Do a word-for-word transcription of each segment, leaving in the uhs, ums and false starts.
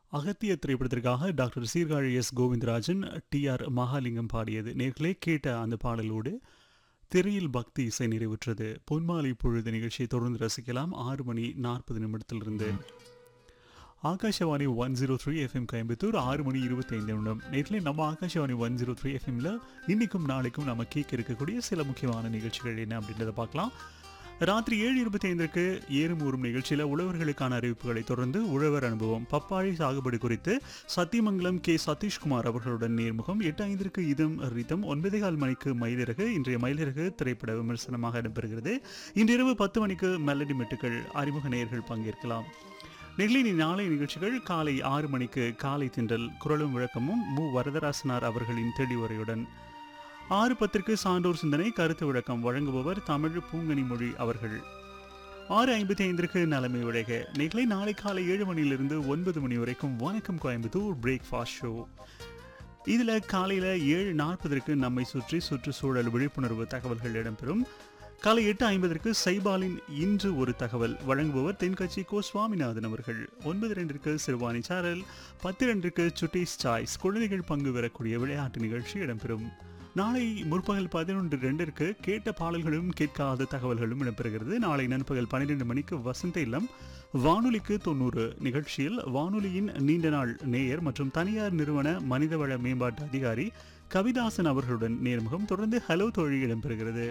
அகத்திய திரைப்படத்திற்காக doctor Sirkazhi S Govindarajan D R Mahalingam பாடியது. நேர்களே கேட்ட அந்த பாடலோடு திரையில் பக்தி இசை நிறைவுற்றது. பொன்மாலை பொழுது நிகழ்ச்சியை தொடர்ந்து ரசிக்கலாம். ஆறு மணி நாற்பது நிமிடத்திலிருந்து Akashvani one zero three FM Coimbatore ஆறு மணி இருபத்தி ஐந்து நிமிடம். நேர்களே நம்ம ஆகாஷவாணி ஒன் ஜீரோ த்ரீ எஃப்எம்ல இன்னைக்கும் நாளைக்கும் நம்ம கேட்க இருக்கக்கூடிய சில முக்கியமான நிகழ்ச்சிகள் என்ன அப்படின்றத பார்க்கலாம். ராத்திரி ஏழு இருபத்தி ஐந்திற்கு ஏறும் ஊறும் நிகழ்ச்சியில் உழவர்களுக்கான அறிவிப்புகளை தொடர்ந்து உழவர் அனுபவம் பப்பாளி சாகுபடி குறித்து சத்தியமங்கலம் கே சதீஷ்குமார் அவர்களுடன் நேர்முகம். எட்டு ஐந்திற்கு இதம் ரிதம். ஒன்பதே கால் மணிக்கு மயிலிறகு. இன்றைய மயிலிறகு திரைப்பட விமர்சனமாக இடம்பெறுகிறது. இன்றிரவு பத்து மணிக்கு மெலடி மெட்டுக்கள் அறிமுக நேயர்கள் பங்கேற்கலாம். நெகிழினி நாளை நிகழ்ச்சிகள் காலை ஆறு மணிக்கு காலை திண்டல் குரலும் விளக்கமும் மு வரதராசனார் அவர்களின் தெளிவுரையுடன். ஆறு பத்திற்கு சான்றோர் சிந்தனை கருத்து விளக்கம் வழங்குபவர் தமிழ் பூங்கனி மொழி அவர்கள். ஆறு ஐம்பத்தி ஐந்திற்கு நலமை விளைக. நெகிழி நாளை காலை ஏழு மணியிலிருந்து ஒன்பது மணி வரைக்கும் வணக்கம் கோயம்புத்தூர் பிரேக்ஃபாஸ்ட் ஷோ. இதில் காலையில் ஏழு நாற்பதற்கு நம்மை சுற்றி சுற்றுச்சூழல் விழிப்புணர்வு தகவல்கள் இடம்பெறும். காலை எட்டு ஐம்பதற்கு சைபாலின் இன்று ஒரு தகவல் வழங்குபவர் தென்கட்சி கோ சுவாமிநாதன் அவர்கள். ஒன்பது ரெண்டிற்கு சிறுவாணி சாரல். பத்து ரெண்டிற்கு சுட்டீஸ் சாய்ஸ் குழந்தைகள் பங்கு பெறக்கூடிய விளையாட்டு நிகழ்ச்சி இடம்பெறும். நாளை முற்பகல் பதினொன்று ரெண்டிற்கு கேட்ட பாடல்களும் கேட்காத தகவல்களும் இடம்பெறுகிறது. நாளை நண்பகல் பன்னிரெண்டு மணிக்கு வசந்த இல்லம் வானொலிக்கு தொண்ணூறு நிகழ்ச்சியில் வானொலியின் நீண்ட நாள் நேயர் மற்றும் தனியார் நிறுவன மனிதவள மேம்பாட்டு அதிகாரி கவிதாசன் அவர்களுடன் நேர்முகம். தொடர்ந்து ஹலோ தோழி இடம்பெறுகிறது.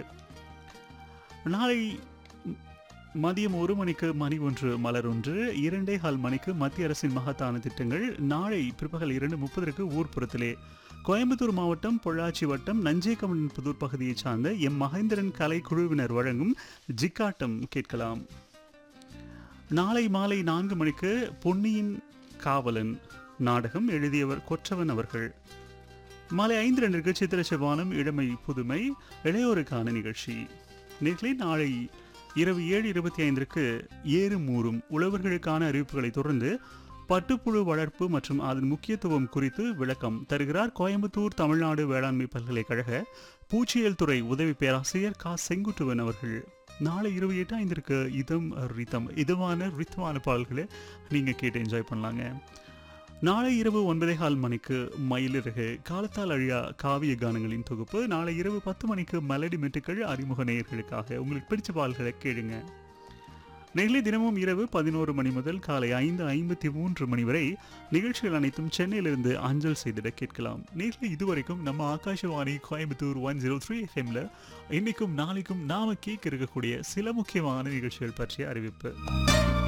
நாளை மதியம் ஒரு மணிக்கு மணி ஒன்று மலர் ஒன்று. இரண்டே கால் மணிக்கு மத்திய அரசின் மகத்தான திட்டங்கள். நாளை பிற்பகல் இரண்டு முப்பதற்கு ஊர்ப்புறத்திலே கோயம்புத்தூர் மாவட்டம் பொள்ளாச்சி வட்டம் நஞ்சேகமன் புதூர் பகுதியைச் சார்ந்த எம் மகேந்திரன் கலை குழுவினர் வழங்கும் ஜிக்காட்டம் கேட்கலாம். நாளை மாலை நான்கு மணிக்கு பொன்னியின் காவலன் நாடகம் எழுதியவர் கொற்றவன் அவர்கள். மாலை ஐந்து ரெண்டிற்கு சித்திர செவ்வானம் இளமை புதுமை இளையோருக்கான நிகழ்ச்சி. நேர்களை நாளை இரவு ஏழு இருபத்தி ஐந்திற்கு ஏறும் ஊறும் உழவர்களுக்கான அறிவிப்புகளை தொடர்ந்து பட்டுப்புழு வளர்ப்பு மற்றும் அதன் முக்கியத்துவம் குறித்து விளக்கம் தருகிறார் கோயம்புத்தூர் தமிழ்நாடு வேளாண்மை பல்கலைக்கழக பூச்சியியல் துறை உதவி பேராசிரியர் கா செங்குட்டுவன் அவர்கள். நாளை இரவு எட்டு ஐந்திற்கு இதம் ரிதம் இதமான ரித்தமான பாடல்களை நீங்கள் கேட்டு என்ஜாய் பண்ணலாங்க. நாளை இரவு ஒன்பதே கால் மணிக்கு மயிலிறகு காலத்தால் அழியா காவிய கானங்களின் தொகுப்பு. நாளை இரவு பத்து மணிக்கு மெலடி மெட்டுக்கள் அறிமுக நேயர்களுக்காக உங்களுக்கு பிடிச்ச பாடல்களை கேளுங்க. நெகிழி தினமும் இரவு பதினோரு மணி முதல் காலை ஐந்து ஐம்பத்தி மூன்று மணி வரை நிகழ்ச்சிகள் அனைத்தும் சென்னையிலிருந்து அஞ்சல் செய்திட கேட்கலாம். நெகிழி இதுவரைக்கும் நம்ம Akashvani Coimbatore one zero three எஃப்எம்ல இன்னைக்கும் நாளைக்கும் நாம கேட்க இருக்கக்கூடிய சில முக்கியமான நிகழ்ச்சிகள் பற்றிய அறிவிப்பு.